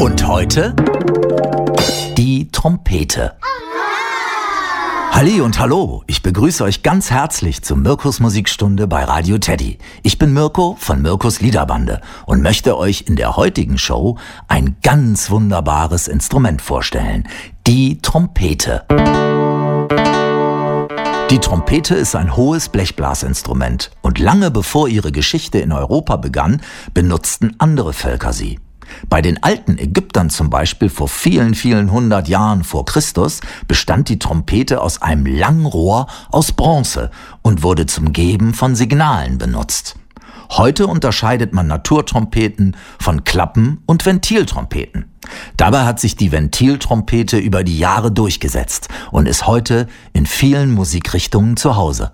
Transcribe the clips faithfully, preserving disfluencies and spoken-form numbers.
Und heute die Trompete. Halli und hallo, ich begrüße euch ganz herzlich zur Mirkos Musikstunde bei Radio Teddy. Ich bin Mirko von Mirkos Liederbande und möchte euch in der heutigen Show ein ganz wunderbares Instrument vorstellen, die Trompete. Die Trompete ist ein hohes Blechblasinstrument und lange bevor ihre Geschichte in Europa begann, benutzten andere Völker sie. Bei den alten Ägyptern zum Beispiel vor vielen, vielen hundert Jahren vor Christus bestand die Trompete aus einem langen Rohr aus Bronze und wurde zum Geben von Signalen benutzt. Heute unterscheidet man Naturtrompeten von Klappen- und Ventiltrompeten. Dabei hat sich die Ventiltrompete über die Jahre durchgesetzt und ist heute in vielen Musikrichtungen zu Hause.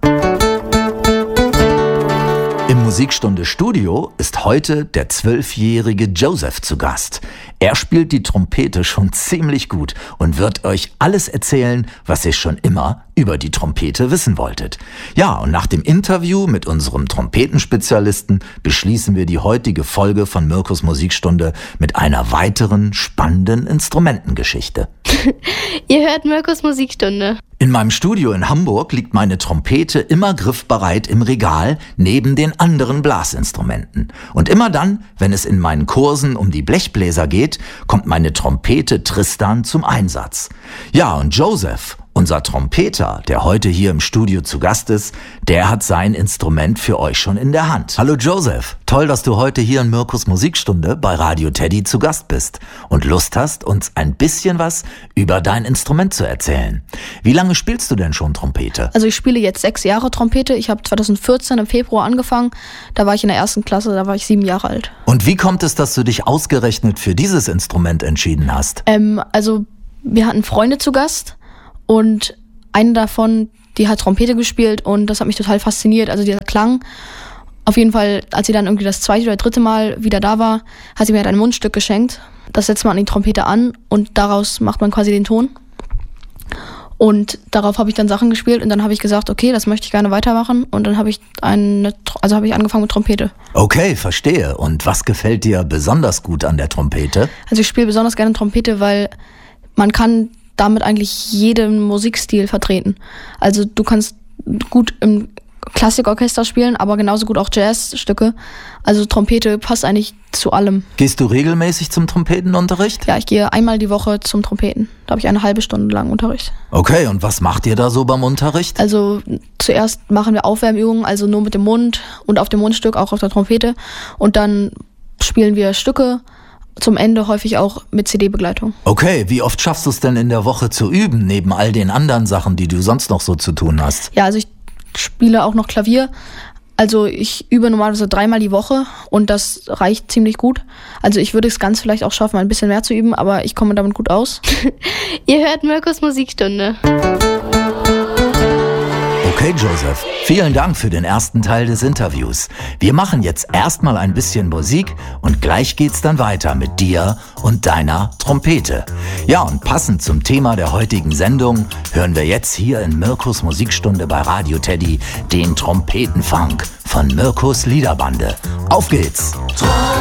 Im Musikstunde Studio ist heute der zwölfjährige Joseph zu Gast. Er spielt die Trompete schon ziemlich gut und wird euch alles erzählen, was ihr schon immer über die Trompete wissen wolltet. Ja, und nach dem Interview mit unserem Trompetenspezialisten beschließen wir die heutige Folge von Mirkos Musikstunde mit einer weiteren spannenden Instrumentengeschichte. Ihr hört Mirkos Musikstunde. In meinem Studio in Hamburg liegt meine Trompete immer griffbereit im Regal neben den anderen Blasinstrumenten. Und immer dann, wenn es in meinen Kursen um die Blechbläser geht, kommt meine Trompete Tristan zum Einsatz. Ja, und Joseph, unser Trompeter, der heute hier im Studio zu Gast ist, der hat sein Instrument für euch schon in der Hand. Hallo Joseph, toll, dass du heute hier in Mirkos Musikstunde bei Radio Teddy zu Gast bist und Lust hast, uns ein bisschen was über dein Instrument zu erzählen. Wie lange spielst du denn schon Trompete? Also ich spiele jetzt sechs Jahre Trompete. Ich habe zweitausendvierzehn im Februar angefangen. Da war ich in der ersten Klasse, da war ich sieben Jahre alt. Und wie kommt es, dass du dich ausgerechnet für dieses Instrument entschieden hast? Ähm, also wir hatten Freunde zu Gast. Und eine davon, die hat Trompete gespielt und das hat mich total fasziniert, also dieser Klang. Auf jeden Fall, als sie dann irgendwie das zweite oder dritte Mal wieder da war, hat sie mir halt ein Mundstück geschenkt. Das setzt man an die Trompete an und daraus macht man quasi den Ton. Und darauf habe ich dann Sachen gespielt und dann habe ich gesagt, okay, das möchte ich gerne weitermachen. Und dann habe ich eine, also habe ich angefangen mit Trompete. Okay, verstehe. Und was gefällt dir besonders gut an der Trompete? Also ich spiele besonders gerne Trompete, weil man kann damit eigentlich jeden Musikstil vertreten. Also du kannst gut im Klassikorchester spielen, aber genauso gut auch Jazzstücke. Also Trompete passt eigentlich zu allem. Gehst du regelmäßig zum Trompetenunterricht? Ja, ich gehe einmal die Woche zum Trompeten. Da habe ich eine halbe Stunde lang Unterricht. Okay, und was macht ihr da so beim Unterricht? Also zuerst machen wir Aufwärmübungen, also nur mit dem Mund und auf dem Mundstück, auch auf der Trompete. Und dann spielen wir Stücke. Zum Ende häufig auch mit C D-Begleitung. Okay, wie oft schaffst du es denn in der Woche zu üben, neben all den anderen Sachen, die du sonst noch so zu tun hast? Ja, also ich spiele auch noch Klavier. Also ich übe normalerweise dreimal die Woche und das reicht ziemlich gut. Also ich würde es ganz vielleicht auch schaffen, ein bisschen mehr zu üben, aber ich komme damit gut aus. Ihr hört Mirkos Musikstunde. Okay, Joseph, vielen Dank für den ersten Teil des Interviews. Wir machen jetzt erstmal ein bisschen Musik und gleich geht's dann weiter mit dir und deiner Trompete. Ja, und passend zum Thema der heutigen Sendung hören wir jetzt hier in Mirkos Musikstunde bei Radio Teddy den Trompetenfunk von Mirkos Liederbande. Auf geht's!